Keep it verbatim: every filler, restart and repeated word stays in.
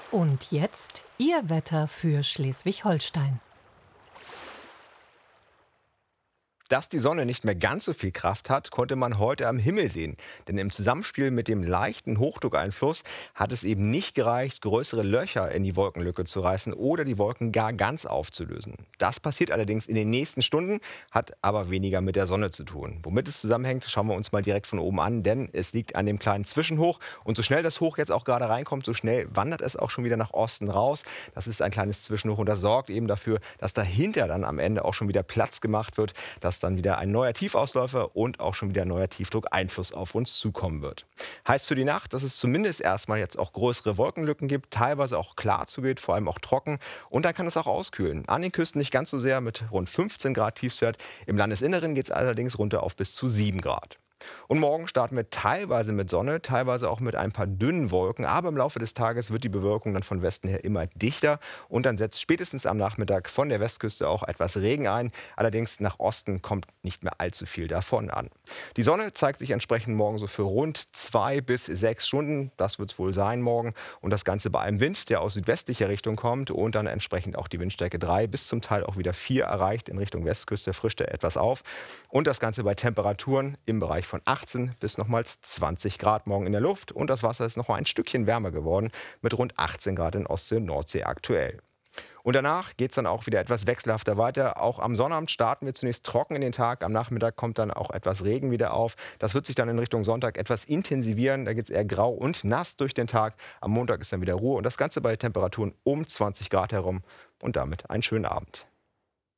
Und jetzt Ihr Wetter für Schleswig-Holstein. Dass die Sonne nicht mehr ganz so viel Kraft hat, konnte man heute am Himmel sehen. Denn im Zusammenspiel mit dem leichten Hochdruckeinfluss hat es eben nicht gereicht, größere Löcher in die Wolkenlücke zu reißen oder die Wolken gar ganz aufzulösen. Das passiert allerdings in den nächsten Stunden, hat aber weniger mit der Sonne zu tun. Womit es zusammenhängt, schauen wir uns mal direkt von oben an, denn es liegt an dem kleinen Zwischenhoch. Und so schnell das Hoch jetzt auch gerade reinkommt, so schnell wandert es auch schon wieder nach Osten raus. Das ist ein kleines Zwischenhoch und das sorgt eben dafür, dass dahinter dann am Ende auch schon wieder Platz gemacht wird, dass dann wieder ein neuer Tiefausläufer und auch schon wieder ein neuer Tiefdruckeinfluss auf uns zukommen wird. Heißt für die Nacht, dass es zumindest erstmal jetzt auch größere Wolkenlücken gibt, teilweise auch klar zugeht, vor allem auch trocken. Und dann kann es auch auskühlen. An den Küsten nicht ganz so sehr mit rund fünfzehn Grad Tiefstwert. Im Landesinneren geht es allerdings runter auf bis zu sieben Grad. Und morgen starten wir teilweise mit Sonne, teilweise auch mit ein paar dünnen Wolken. Aber im Laufe des Tages wird die Bewölkung dann von Westen her immer dichter. Und dann setzt spätestens am Nachmittag von der Westküste auch etwas Regen ein. Allerdings nach Osten kommt nicht mehr allzu viel davon an. Die Sonne zeigt sich entsprechend morgen so für rund zwei bis sechs Stunden. Das wird es wohl sein morgen. Und das Ganze bei einem Wind, der aus südwestlicher Richtung kommt und dann entsprechend auch die Windstärke drei bis zum Teil auch wieder vier erreicht. In Richtung Westküste frischt er etwas auf. Und das Ganze bei Temperaturen im Bereich von achtzehn bis nochmals zwanzig Grad morgen in der Luft. Und das Wasser ist noch mal ein Stückchen wärmer geworden mit rund achtzehn Grad in Ostsee und Nordsee aktuell. Und danach geht es dann auch wieder etwas wechselhafter weiter. Auch am Sonnabend starten wir zunächst trocken in den Tag. Am Nachmittag kommt dann auch etwas Regen wieder auf. Das wird sich dann in Richtung Sonntag etwas intensivieren. Da geht es eher grau und nass durch den Tag. Am Montag ist dann wieder Ruhe und das Ganze bei Temperaturen um zwanzig Grad herum. Und damit einen schönen Abend.